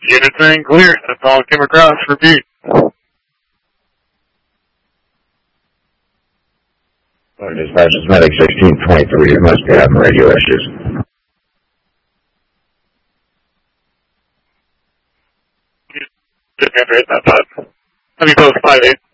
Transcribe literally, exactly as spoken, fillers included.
Unit saying clear. That's all came across. Repeat. Dispatch is Medic sixteen twenty-three. You must be having radio issues. Just answer eight nine five. Let me close five eight.